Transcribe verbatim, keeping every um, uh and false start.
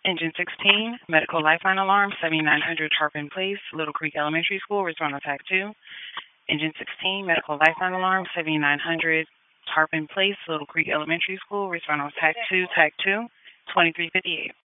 Engine sixteen, Medical Lifeline Alarm, seventy-nine hundred Tarpon Place, Little Creek Elementary School, respond on T A C two. Engine sixteen, Medical Lifeline Alarm, seventy-nine hundred Tarpon Place, Little Creek Elementary School, respond on T A C two, T A C two, twenty-three fifty-eight.